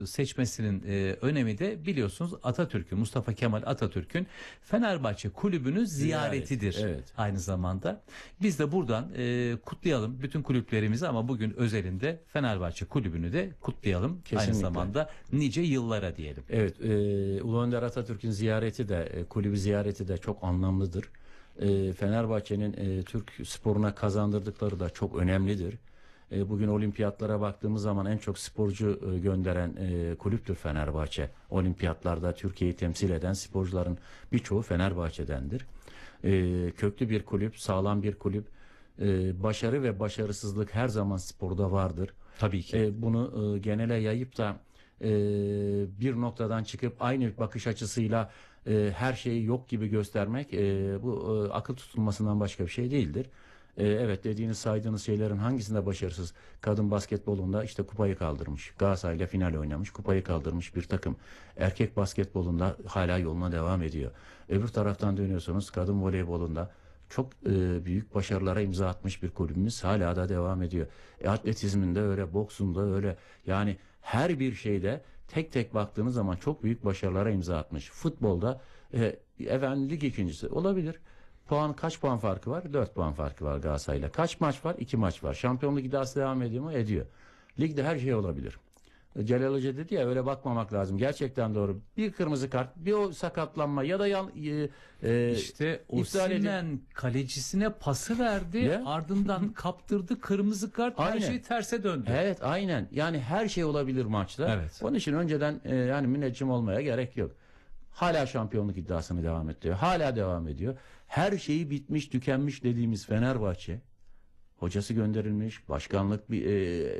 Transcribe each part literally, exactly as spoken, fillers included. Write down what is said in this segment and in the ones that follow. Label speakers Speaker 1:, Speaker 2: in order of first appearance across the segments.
Speaker 1: seçmesinin e, önemi de biliyorsunuz Atatürk'ün, Mustafa Kemal Atatürk'ün Fenerbahçe kulübünü ziyaretidir.
Speaker 2: Ziyaret, evet.
Speaker 1: Aynı zamanda. Biz de buradan e, kutlayalım bütün kulüplerimizi ama bugün özelinde Fenerbahçe kulübünü de kutlayalım.
Speaker 2: Kesinlikle.
Speaker 1: Aynı zamanda nice yıllara diyelim.
Speaker 2: Evet, e, Ulu Önder Atatürk'ün ziyareti de, e, kulübü ziyareti de çok anlamlıdır. E, Fenerbahçe'nin e, Türk sporuna kazandırdıkları da çok önemlidir. E, bugün olimpiyatlara baktığımız zaman en çok sporcu e, gönderen e, kulüptür Fenerbahçe. Olimpiyatlarda Türkiye'yi temsil eden sporcuların birçoğu Fenerbahçe'dendir. E, köklü bir kulüp, sağlam bir kulüp. E, başarı ve başarısızlık her zaman sporda vardır.
Speaker 1: Tabii ki.
Speaker 2: E, bunu e, genele yayıp da e, bir noktadan çıkıp aynı bakış açısıyla e, her şeyi yok gibi göstermek e, bu e, akıl tutulmasından başka bir şey değildir. E, evet, dediğiniz saydığınız şeylerin hangisinde başarısız? Kadın basketbolunda işte kupayı kaldırmış. Galatasaray'la final oynamış. Kupayı kaldırmış bir takım. Erkek basketbolunda hala yoluna devam ediyor. Öbür taraftan dönüyorsunuz, kadın voleybolunda çok e, büyük başarılara imza atmış bir kulübümüz hala da devam ediyor. E, atletizminde öyle, boksunda öyle. Yani her bir şeyde tek tek baktığınız zaman çok büyük başarılara imza atmış. Futbolda e, efendim lig ikincisi olabilir. Puan, kaç puan farkı var? dört puan farkı var Galatasaray'la. Kaç maç var? iki maç var. Şampiyonluk iddiası devam ediyor mu? Ediyor. Ligde her şey olabilir. Celal Hoca dedi ya, öyle bakmamak lazım. Gerçekten doğru. Bir kırmızı kart, bir o sakatlanma ya da yan, e, e,
Speaker 1: İşte
Speaker 2: iptal edip-
Speaker 1: Osimhen kalecisine pası verdi.
Speaker 2: Ya.
Speaker 1: Ardından kaptırdı kırmızı kart. Her
Speaker 2: Aynen.
Speaker 1: şey terse döndü.
Speaker 2: Evet, aynen. Yani her şey olabilir maçta.
Speaker 1: Evet.
Speaker 2: Onun için önceden e, yani müneccim olmaya gerek yok. Hala şampiyonluk iddiasını devam ettiriyor. Hala devam ediyor. Her şeyi bitmiş, tükenmiş dediğimiz Fenerbahçe, hocası gönderilmiş, başkanlık bir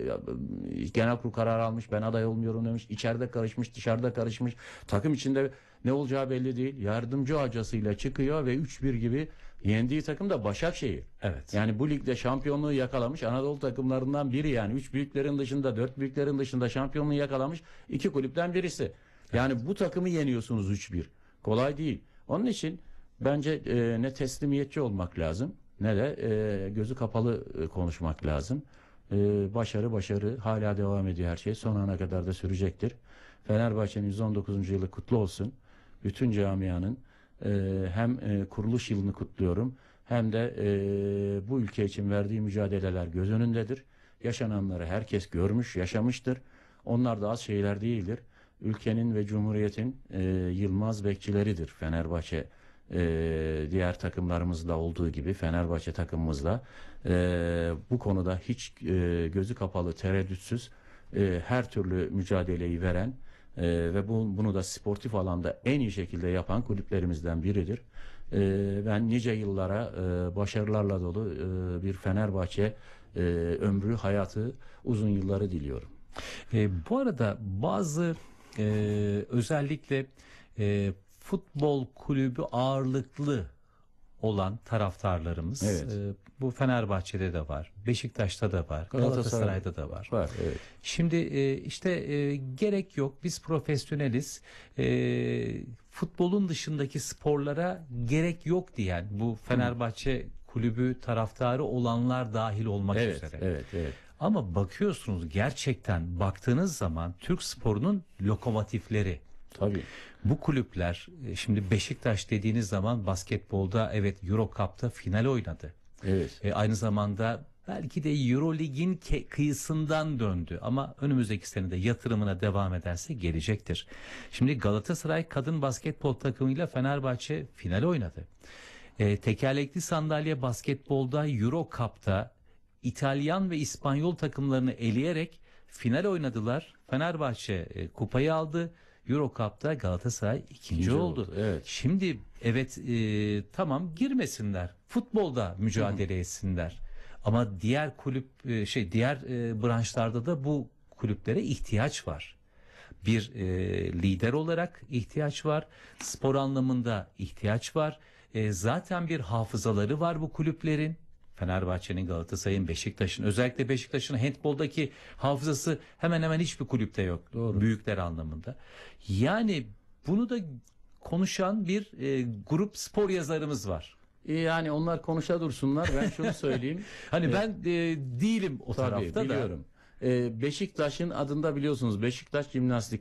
Speaker 2: e, genel kurul kararı almış, ben aday olmuyorum demiş. İçeride karışmış, dışarıda karışmış. Takım içinde ne olacağı belli değil. Yardımcı hocasıyla çıkıyor ve üç bir gibi yendiği takım da Başakşehir.
Speaker 1: Evet.
Speaker 2: Yani bu ligde şampiyonluğu yakalamış Anadolu takımlarından biri, yani üç büyüklerin dışında, dört büyüklerin dışında şampiyonluğu yakalamış iki kulüpten birisi. Yani bu takımı yeniyorsunuz üç bir. Kolay değil. Onun için bence e, ne teslimiyetçi olmak lazım ne de e, gözü kapalı e, konuşmak lazım. E, başarı başarı hala devam ediyor her şey. Son ana kadar da sürecektir. Fenerbahçe'nin yüz on dokuzuncu yılı kutlu olsun. Bütün camianın e, hem e, kuruluş yılını kutluyorum hem de e, bu ülke için verdiği mücadeleler göz önündedir. Yaşananları herkes görmüş, yaşamıştır. Onlar da az şeyler değildir. Ülkenin ve Cumhuriyet'in e, yılmaz bekçileridir Fenerbahçe. E, diğer takımlarımızda olduğu gibi Fenerbahçe takımımızda e, bu konuda hiç e, gözü kapalı, tereddütsüz e, her türlü mücadeleyi veren e, ve bu, bunu da sportif alanda en iyi şekilde yapan kulüplerimizden biridir. E, ben nice yıllara e, başarılarla dolu e, bir Fenerbahçe e, ömrü, hayatı, uzun yılları diliyorum.
Speaker 1: E, bu arada bazı e, özellikle e, futbol kulübü ağırlıklı olan taraftarlarımız,
Speaker 2: Evet.
Speaker 1: e, bu Fenerbahçe'de de var, Beşiktaş'ta da var, Galatasaray'da da var.
Speaker 2: Var, evet.
Speaker 1: Şimdi e, işte e, gerek yok, biz profesyoneliz, e, futbolun dışındaki sporlara gerek yok diyen bu Fenerbahçe kulübü taraftarı olanlar dahil olmak
Speaker 2: Evet,
Speaker 1: üzere.
Speaker 2: evet, evet.
Speaker 1: Ama bakıyorsunuz, gerçekten baktığınız zaman Türk sporunun lokomotifleri.
Speaker 2: Tabii.
Speaker 1: Bu kulüpler, e, şimdi Beşiktaş dediğiniz zaman basketbolda evet Euro Cup'ta final oynadı.
Speaker 2: Evet.
Speaker 1: E, aynı zamanda belki de Euro Lig'in ke- kıyısından döndü ama önümüzdeki sene de yatırımına devam ederse gelecektir. Şimdi Galatasaray kadın basketbol takımıyla Fenerbahçe final oynadı. E, tekerlekli sandalye basketbolda Euro Cup'ta İtalyan ve İspanyol takımlarını eleyerek final oynadılar. Fenerbahçe e, kupayı aldı. Euro Cup'ta Galatasaray ikinci,
Speaker 2: İkinci
Speaker 1: oldu.
Speaker 2: oldu, evet.
Speaker 1: Şimdi evet e, tamam girmesinler. Futbolda mücadele etsinler. Ama diğer kulüp e, şey diğer e, branşlarda da bu kulüplere ihtiyaç var. Bir e, lider olarak ihtiyaç var. Spor anlamında ihtiyaç var. E, zaten bir hafızaları var bu kulüplerin. Fenerbahçe'nin, Galatasaray'ın, Beşiktaş'ın, özellikle Beşiktaş'ın handboldaki hafızası hemen hemen hiçbir kulüpte yok.
Speaker 2: Doğru.
Speaker 1: Büyükler anlamında. Yani bunu da konuşan bir e, grup spor yazarımız var.
Speaker 2: Yani onlar konuşa dursunlar. Ben şunu söyleyeyim.
Speaker 1: Hani
Speaker 2: Evet.
Speaker 1: ben e, değilim o
Speaker 2: Tabii,
Speaker 1: tarafta da.
Speaker 2: biliyorum. e, Beşiktaş'ın adında biliyorsunuz Beşiktaş Jimnastik